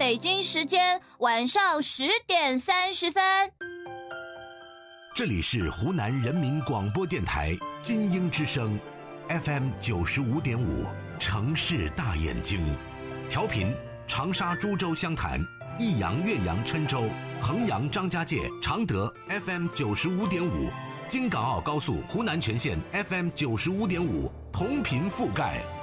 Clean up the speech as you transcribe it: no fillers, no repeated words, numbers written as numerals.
北京时间晚上10:30。 这里是湖南人民广播电台金鹰之声 FM 95.5，城市大眼睛，调频长沙、株洲、湘潭、益阳、岳阳、郴州、衡阳、张家界、常德 FM 95.5，京港澳高速湖南全线 FM 95.5，同频覆盖。